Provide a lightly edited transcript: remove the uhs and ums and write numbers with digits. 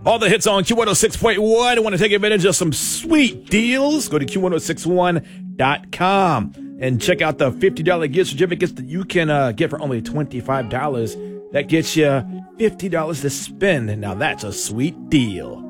All the hits on Q106.1. I want to take advantage of some sweet deals. Go to Q1061.com and check out the $50 gift certificates that you can get for only $25. That gets you $50 to spend. Now that's a sweet deal.